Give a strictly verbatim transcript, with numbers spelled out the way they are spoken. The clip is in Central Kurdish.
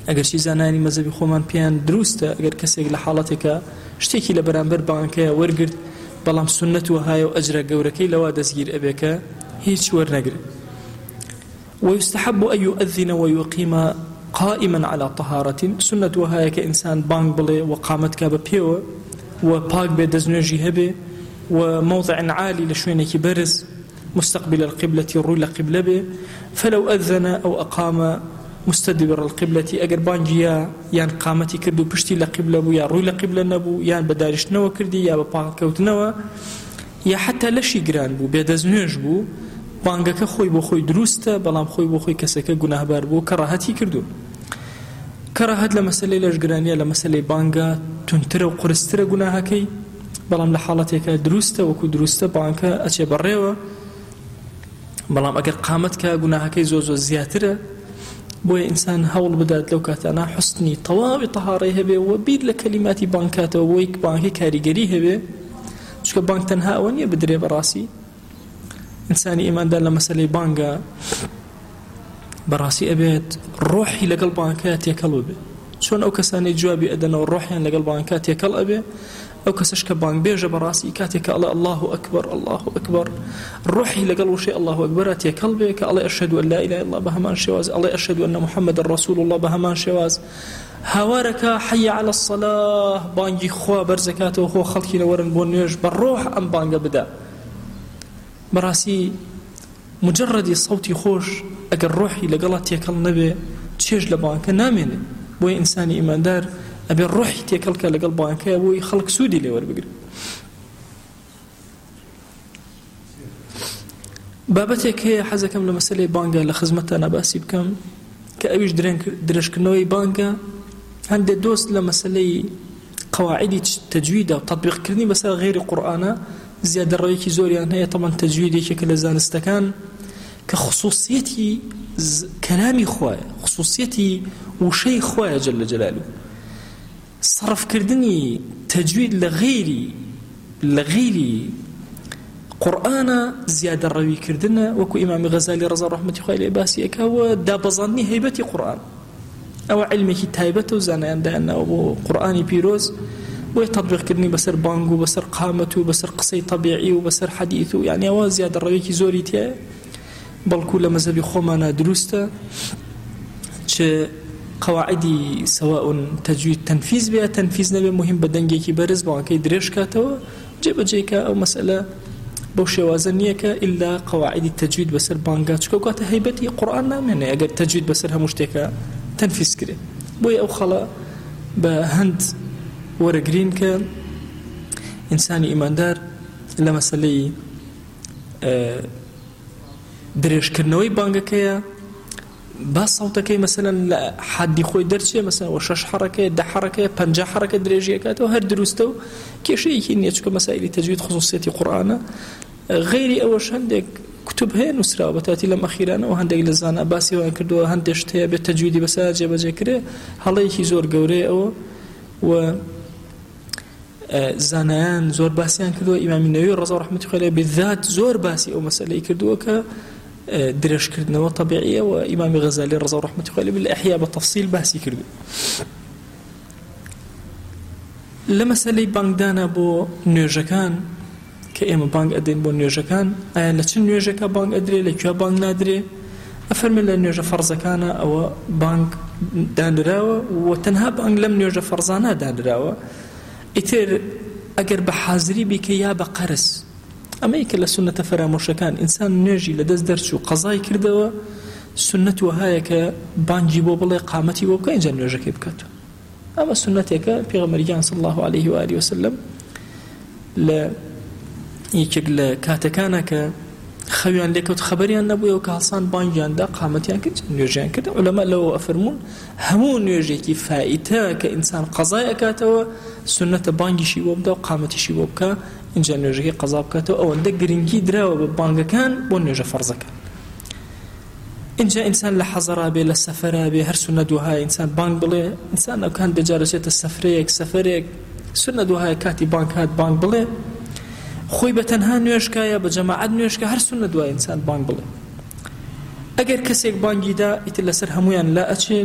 ئەگەرچی زانانی مەزەبی خۆمان پێیان دروستە ئەگەر کەسێک لە حاڵەتێکە شتێکی لە بەرامبەر بانکەیە وەرگرت بەڵام سنەت وهایە و ئەجرە گەورەکەی لەوا دەستگیر ئەبێکە هیچ وەرنەگرێت. ويستحب أن يؤذن ويقيم قائما على طهارة سنة وهاي كإنسان بانك بلي وقامتك ببيوة وباك بدزنجي هبه وموضع عالي لشوينك برز مستقبل القبلة روي لقبلة به فلو أذن أو أقام مستدبر القبلة أجر بانجيا يان قامتي كردو بشتي لقبلة بو يا روي لقبلة نبو يان بدارش نوا كردي يا بباك كوت نوا يا حتى لشي جران بو بدزنج بو بانگەکە خۆی بۆ خۆی دروستە بەڵام خۆی بۆ خۆی کەسەکە گوناهبار بوو کەڕاهەتی کردو. کەڕاهەت لە مەسەلەی لەشگرانیە لە مەسەلەی بانگە تونترە و قورسترە گوناهەکەی بەڵام لە حاڵەتێکە دروستە وەکو دروستە بانکە ئەچێ بەڕێوە بەڵام ئەگەر قامەتکە گوناهەکەی زۆ زۆ زیاترە بۆیە ئینسان هەوڵ بدات لەو کاتانە حوسنی تەواوی تەهارەی هەبێ و بیر لە کەلیماتی بانکاتەوە بۆی بانکەی کاریگەری هەبێ چونکە بانک تەنها ئەوە نییە بدرێ بەڕاستی إنساني إيمان دار لمسألة بانجا براسي أبيت روحي لقل بانكات يكلو به شون أو كساني جوابي أدنى وروحي لقل بانكات يكل أبي أو كسشك بانك بيجا براسي كاتك الله الله أكبر الله أكبر روحي لقل وشيء الله أكبر يكل به كالله أشهد أن لا إله إلا الله بهمان شواز الله أشهد أن محمد رسول الله بهمان شواز هوارك حي على الصلاة بانجي خوا برزكاته وخو خلقي لورن بونيش بالروح أم بانجا بدا براسي مجرد صوتي خوش اگر روحي لقلت تيكل نبي تشيج لبانك نامين بوي انساني ايمان دار ابي روحي تيكلك لقلب بانك بوي خلق سودي لي ور بقري بابتك هي حزكم لمساله بانكا لخدمتنا باسي بكم كاويش درين درش كنوي بانكا عند دوس لمساله قواعد تجويد او تطبيق كرني بس غير قرانا زيادة الرأيك زوريان هي طبعا تجويدي شكل زانستكان كخصوصيتي كلامي خوايا خصوصيتي وشي خوايا جل جلاله صرف كردني تجويد لغيري لغيري قرآن زيادة الرأي كردنا وكو إمام غزالي رضا رحمة خالي باسي أكاو دابظني هيبتي قرآن أو علمي تايبته زانيان دانا أو قرآني بيروز ويتطبيق كرني بسر بانجو بسر قامته بسر قصي طبيعي وبسر حديثه يعني أوا زيادة الرأيك زوريتيا بل كل مذهبي خومانا دروسته ش قواعدي سواء تجويد تنفيذ بها تنفيذ نبي مهم بدنجي كي برز بانكي دريش كاتو جيب جيكا أو مسألة بوشي وازنيك إلا قواعد التجويد بسر بانجات شكو قاتا هيبتي قرآن يعني أجر تجويد بسرها مشتكا تنفيذ كري بوي أو خلا بهند ورقرين ك إنساني إيماندار لما سلي دريش كرنوي بانجكيا بس صوتكي مثلا حد يخوي درجة مثلا وشش حركة ده حركة بنجا حركة درجية كاتو هر دروستو كشيء كيني تشكو مسائل تجويد خصوصية قرآن غيري أوش عندك كتب هي نسرة وبتأتي لما أخيرا وهندق لزان أباسي وأنكردو هندش تيا بالتجويد بس أجا بجكره هلاي كيزور جوري أو و زانان زور باسيان كردو إمام النووي رضي رحمة الله بالذات زور باسي أو مسألة كردو ك درش كردنا طبيعية وإمام غزالي رضي رحمة الله بالأحياء بالتفصيل باسي كردو لما سألي بانك دانا بو نيوجكان كإما بانك أدين بو نيوجكان أي لچن نيوجكا بانك أدري لكيا بانك نادري أفرمي لنيوجا فرزكانا أو بانك دانراوة وتنها بانك لم نيوجا فرزانا دانراوة إتر أجر بحاضري بك يا بقرس أما يكلا سنة فراموشكان إنسان نيجي لدز درسو قضاي كردوا سنة وهايك بانجي بوبلي قامتي وكاين جان نيجا كيبكاتو أما سنتك بيغمريان صلى الله عليه وآله وسلم لا يكلا كاتكانك خويان لك وتخبريان نبوي وكالصان بانجيان دا قامتيان كنت نيجيان كده علماء لو أفرمون همون نيجي كي فائتا كإنسان قضايا كاتوا سنة بانجي شي وبدا وقامتي شي وبكا إنجا نيجي قضاء كاتوا أو عندك جرينجي دراوة ببانجا كان بون نيجي فرزا كان إنجا إنسان لحظرا بي لسفرا بي هر سنة دوهاي إنسان بانج بلي إنسان أو كان دجارجة السفريك سفريك سنة دوهاي كاتي بانك هات بانج بلي خوي بتنها نوشكايا بجماعة نوشكا هر سنة دوا إنسان بانج بلي أجر كسيك بانجي دا إتلا سر همويان لا أتشي